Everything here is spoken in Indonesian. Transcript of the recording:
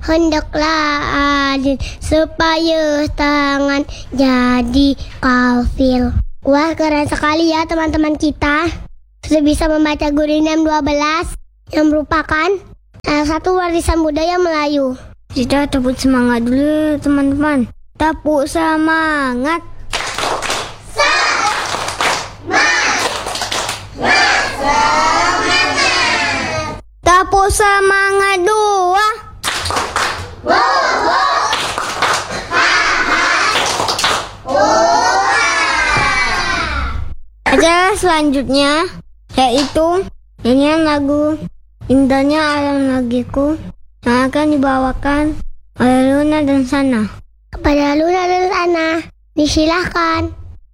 hendaklah adil supaya tangan jadi kafil. Wah, keren sekali ya teman-teman kita. Sudah bisa membaca Gurindam 12 yang merupakan salah satu warisan budaya Melayu. Kita tepuk semangat dulu teman-teman. Tepuk semangat. Tepuk semangat dua. Acara selanjutnya yaitu nyanyian lagu Indahnya Alam Negeriku yang akan dibawakan oleh Luna dan Sana. Kepada Luna dan Sana, disilahkan.